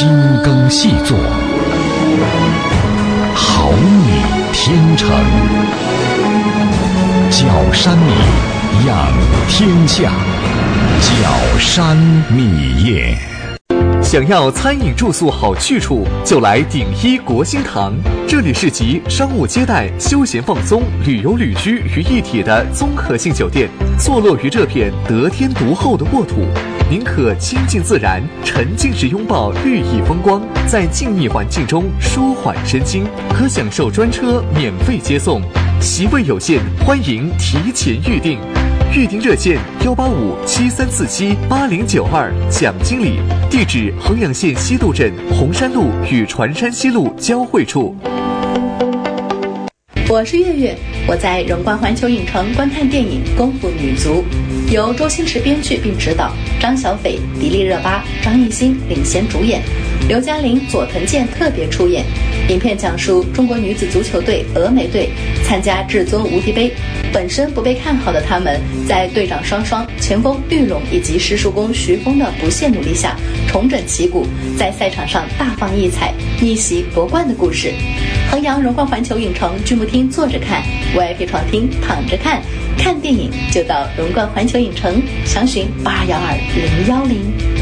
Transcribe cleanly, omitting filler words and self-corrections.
精耕细作，好米天成，角山米养天下，角山米业。 想要餐饮住宿好去处，就来鼎一国兴堂。这里是集商务接待、休闲放松、旅游旅居于一体的综合性酒店，坐落于这片得天独厚的沃土。您可亲近自然，沉浸式拥抱绿意风光，在静谧环境中舒缓身心，可享受专车免费接送。席位有限，欢迎提前预订。预订热线18573478092，蒋经理。地址：衡阳县西渡镇红山路与船山西路交汇处。 我是月月，我在荣冠环球影城观看电影《功夫女足》，由周星驰编剧并执导，张小斐、迪丽热巴、张艺兴领衔主演，刘嘉玲、佐藤健特别出演。影片讲述中国女子足球队峨眉队参加至尊无敌杯，本身不被看好的他们，在队长双双、前锋玉龙以及师叔公徐峰的不懈努力下，重整旗鼓，在赛场上大放异彩，逆袭夺冠的故事。衡阳荣冠环球影城剧目厅坐着看， VIP 床厅躺着看，看电影就到荣冠环球影城，详询8212-010。